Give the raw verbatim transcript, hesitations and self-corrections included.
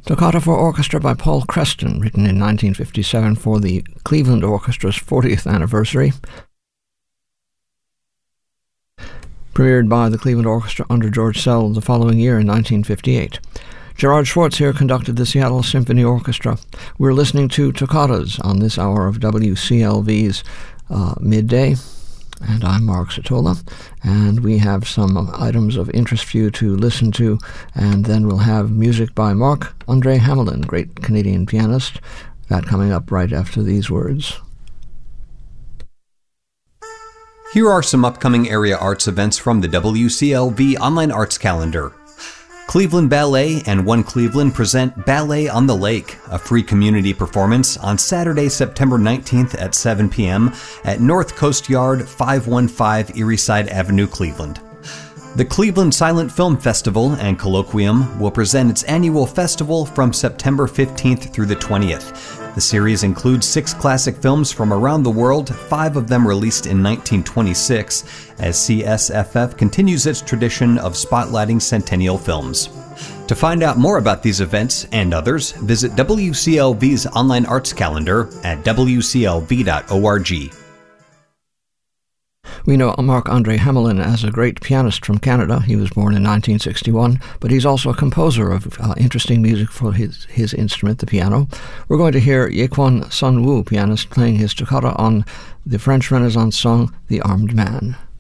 Toccata for Orchestra by Paul Creston, written in nineteen fifty-seven for the Cleveland Orchestra's fortieth anniversary. Premiered by the Cleveland Orchestra under George Szell the following year in nineteen fifty-eight. Gerard Schwartz here conducted the Seattle Symphony Orchestra. We're listening to Toccatas on this hour of W C L V's uh, Midday. And I'm Mark Satola, and we have some items of interest for you to listen to, and then we'll have music by Marc-André Hamelin, great Canadian pianist. That coming up right after these words. Here are some upcoming area arts events from the W C L V Online Arts Calendar. Cleveland Ballet and One Cleveland present Ballet on the Lake, a free community performance on Saturday, September nineteenth at seven p.m. at North Coast Yard, five one five Erieside Avenue, Cleveland. The Cleveland Silent Film Festival and Colloquium will present its annual festival from September fifteenth through the twentieth. The series includes six classic films from around the world, five of them released in nineteen twenty-six, as C S F F continues its tradition of spotlighting centennial films. To find out more about these events and others, visit W C L V's online arts calendar at w c l v dot org. We know Marc-André Hamelin as a great pianist from Canada. He was born in nineteen sixty-one, but he's also a composer of uh, interesting music for his, his instrument, the piano. We're going to hear Yekwon Sun Woo, pianist, playing his toccata on the French Renaissance song, The Armed Man.